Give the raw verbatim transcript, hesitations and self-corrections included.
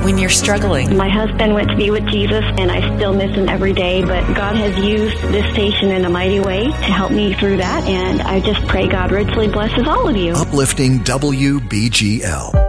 when you're struggling. My husband went to be with Jesus, and I still miss him every day, but God has used this station in a mighty way to help me through that, and I just pray God richly blesses all of you. Uplifting W B G L.